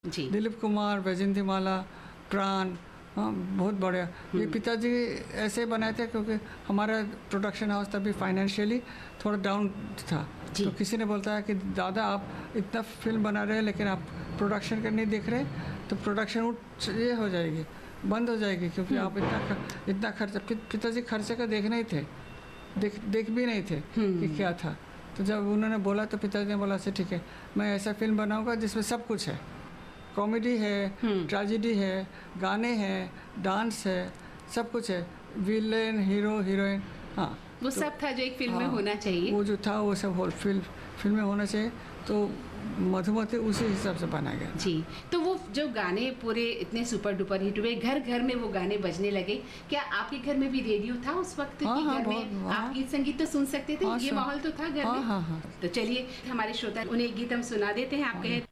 जी। दिलीप कुमार, वैजयंतीमाला, प्राण, हाँ बहुत बढ़िया। ये पिताजी ऐसे बनाए थे क्योंकि हमारा प्रोडक्शन हाउस तभी फाइनेंशियली थोड़ा डाउन था। जी। तो किसी ने बोलता है कि दादा आप इतना फिल्म बना रहे हैं लेकिन आप प्रोडक्शन का नहीं देख रहे, तो प्रोडक्शन ये हो जाएगी, बंद हो जाएगी, क्योंकि आप इतना खर्चा, पिताजी खर्चे का देख नहीं थे, देख भी नहीं थे कि क्या था। तो जब उन्होंने बोला तो पिताजी ने बोला से ठीक है, मैं ऐसा फिल्म बनाऊंगा जिसमें सब कुछ है, कॉमेडी है, ट्रेजेडी है, गाने हैं, डांस है, सब कुछ है, विलेन, हीरो, हीरोइन, हाँ वो तो, सब था जो एक फिल्म में होना चाहिए। वो जो था वो सब होल फिल्म में होना चाहिए। तो मधुमती उसी हिसाब से बनाया गया जी। तो वो जो गाने पूरे इतने सुपर डुपर हिट हुए, घर घर में वो गाने बजने लगे, क्या आपके घर में भी रेडियो था उस वक्त? हाँ, घर में आप गीत संगीत तो सुन सकते थे? ये माहौल तो था घर में। हाँ। तो चलिए हमारे श्रोता उन्हें एक गीत हम सुना देते हैं आपके